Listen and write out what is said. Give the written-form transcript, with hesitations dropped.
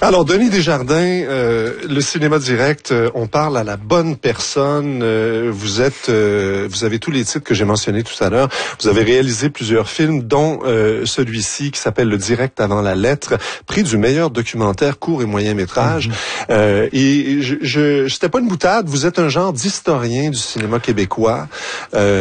Alors, Denis Desjardins, le cinéma direct, on parle à la bonne personne. Vous avez tous les titres que j'ai mentionnés tout à l'heure. Vous avez réalisé plusieurs films, dont celui-ci qui s'appelle Le Direct avant la lettre, prix du meilleur documentaire court et moyen métrage. Et c'était pas une boutade. Vous êtes un genre d'historien du cinéma québécois.